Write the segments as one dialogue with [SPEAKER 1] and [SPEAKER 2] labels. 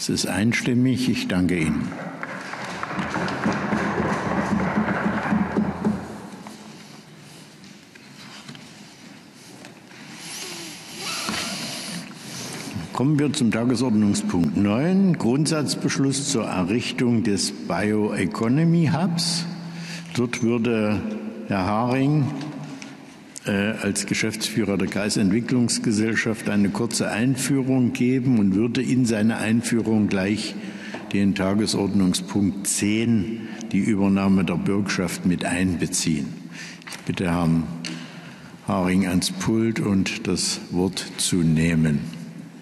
[SPEAKER 1] Das ist einstimmig. Ich danke Ihnen. Kommen wir zum Tagesordnungspunkt 9, Grundsatzbeschluss zur Errichtung des Bioeconomy Hubs. Dort würde Herr Haring als Geschäftsführer der Kreisentwicklungsgesellschaft eine kurze Einführung geben und würde in seine Einführung gleich den Tagesordnungspunkt 10, die Übernahme der Bürgschaft, mit einbeziehen. Ich bitte Herrn Haring ans Pult und das Wort zu nehmen.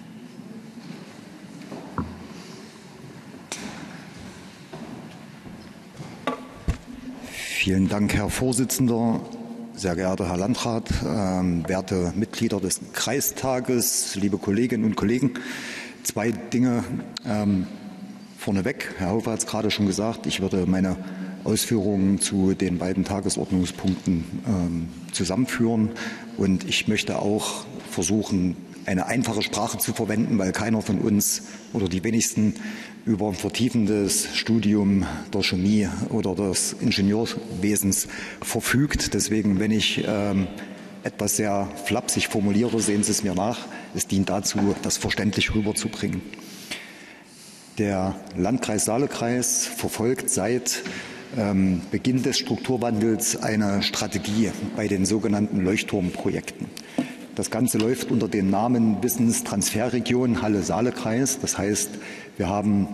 [SPEAKER 2] Vielen Dank, Herr Vorsitzender, sehr geehrter Herr Landrat, werte Mitglieder des Kreistages, liebe Kolleginnen und Kollegen. Zwei Dinge vorneweg. Herr Hofer hat es gerade schon gesagt, ich würde meine Ausführungen zu den beiden Tagesordnungspunkten zusammenführen. Und ich möchte auch versuchen, eine einfache Sprache zu verwenden, weil keiner von uns oder die wenigsten über ein vertiefendes Studium der Chemie oder des Ingenieurwesens verfügt. Deswegen, wenn ich etwas sehr flapsig formuliere, sehen Sie es mir nach. Es dient dazu, das verständlich rüberzubringen. Der Landkreis Saale-Kreis verfolgt seit Beginn des Strukturwandels eine Strategie bei den sogenannten Leuchtturmprojekten. Das Ganze läuft unter dem Namen Wissenstransferregion Halle-Saale-Kreis. Das heißt, wir haben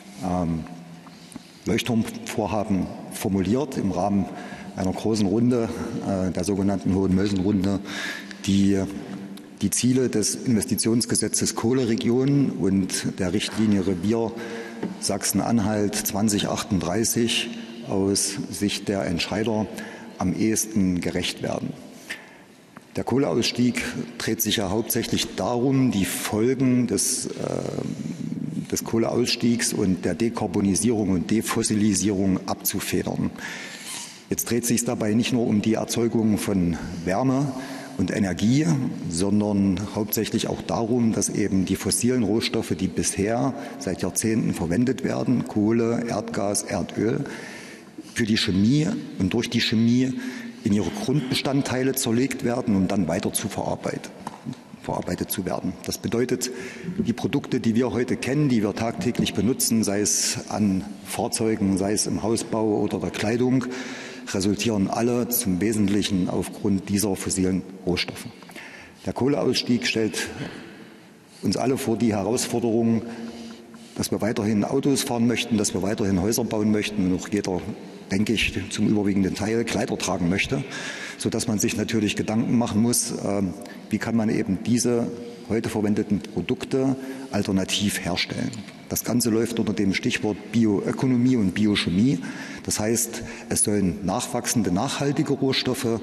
[SPEAKER 2] Leuchtturmvorhaben formuliert im Rahmen einer großen Runde, der sogenannten Hohenmölsen-Runde, die Ziele des Investitionsgesetzes Kohleregion und der Richtlinie Revier Sachsen-Anhalt 2038 aus Sicht der Entscheider am ehesten gerecht werden. Der Kohleausstieg dreht sich ja hauptsächlich darum, die Folgen des Kohleausstiegs und der Dekarbonisierung und Defossilisierung abzufedern. Jetzt dreht es sich dabei nicht nur um die Erzeugung von Wärme und Energie, sondern hauptsächlich auch darum, dass eben die fossilen Rohstoffe, die bisher seit Jahrzehnten verwendet werden, Kohle, Erdgas, Erdöl, für die Chemie und durch die Chemie in ihre Grundbestandteile zerlegt werden, um dann weiter verarbeitet zu werden. Das bedeutet, die Produkte, die wir heute kennen, die wir tagtäglich benutzen, sei es an Fahrzeugen, sei es im Hausbau oder der Kleidung, resultieren alle zum Wesentlichen aufgrund dieser fossilen Rohstoffe. Der Kohleausstieg stellt uns alle vor die Herausforderung, dass wir weiterhin Autos fahren möchten, dass wir weiterhin Häuser bauen möchten und auch jeder, denke ich, zum überwiegenden Teil Kleider tragen möchte, sodass man sich natürlich Gedanken machen muss, wie kann man eben diese heute verwendeten Produkte alternativ herstellen. Das Ganze läuft unter dem Stichwort Bioökonomie und Biochemie. Das heißt, es sollen nachwachsende, nachhaltige Rohstoffe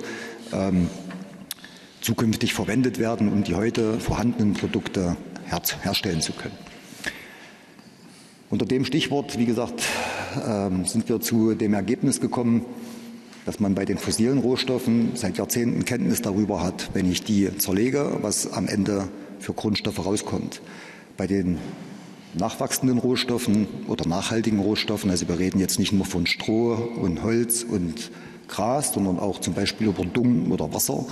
[SPEAKER 2] zukünftig verwendet werden, um die heute vorhandenen Produkte herstellen zu können. Unter dem Stichwort, wie gesagt, sind wir zu dem Ergebnis gekommen, dass man bei den fossilen Rohstoffen seit Jahrzehnten Kenntnis darüber hat, wenn ich die zerlege, was am Ende für Grundstoffe rauskommt. Bei den nachwachsenden Rohstoffen oder nachhaltigen Rohstoffen, also wir reden jetzt nicht nur von Stroh und Holz und Gras, sondern auch zum Beispiel über Dung oder Wasser,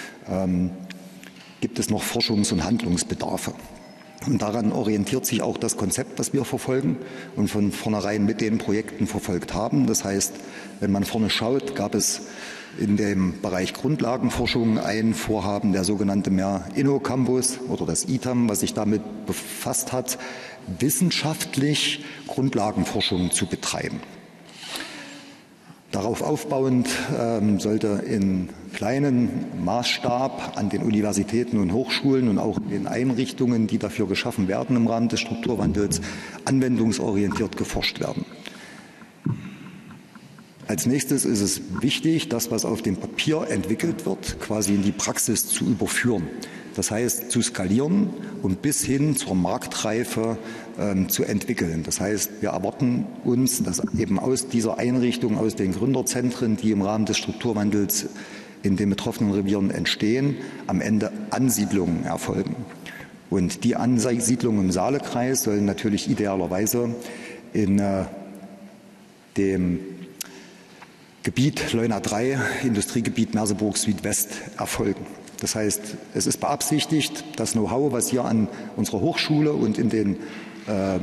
[SPEAKER 2] gibt es noch Forschungs- und Handlungsbedarfe. Und daran orientiert sich auch das Konzept, das wir verfolgen und von vornherein mit den Projekten verfolgt haben. Das heißt, wenn man vorne schaut, gab es in dem Bereich Grundlagenforschung ein Vorhaben, der sogenannte Mehr-Inno-Campus oder das ITAM, was sich damit befasst hat, wissenschaftlich Grundlagenforschung zu betreiben. Darauf aufbauend sollte in kleinem Maßstab an den Universitäten und Hochschulen und auch in den Einrichtungen, die dafür geschaffen werden im Rahmen des Strukturwandels, anwendungsorientiert geforscht werden. Als nächstes ist es wichtig, das, was auf dem Papier entwickelt wird, quasi in die Praxis zu überführen. Das heißt, zu skalieren und bis hin zur Marktreife zu entwickeln. Das heißt, wir erwarten uns, dass eben aus dieser Einrichtung, aus den Gründerzentren, die im Rahmen des Strukturwandels in den betroffenen Revieren entstehen, am Ende Ansiedlungen erfolgen. Und die Ansiedlung im Saalekreis soll natürlich idealerweise in dem Gebiet Leuna 3, Industriegebiet Merseburg Südwest, erfolgen. Das heißt, es ist beabsichtigt, das Know-how, was hier an unserer Hochschule und in den